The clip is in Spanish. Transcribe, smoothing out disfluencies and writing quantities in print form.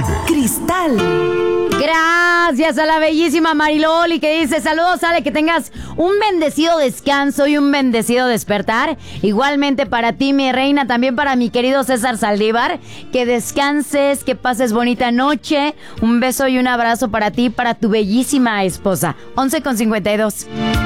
Cristal. Gracias a la bellísima Mariloli que dice: saludos, Ale, que tengas un bendecido descanso y un bendecido despertar. Igualmente para ti, mi reina, también para mi querido César Saldívar, que descanses, que pases bonita noche. Un beso y un abrazo para ti y para tu bellísima esposa. 11:52.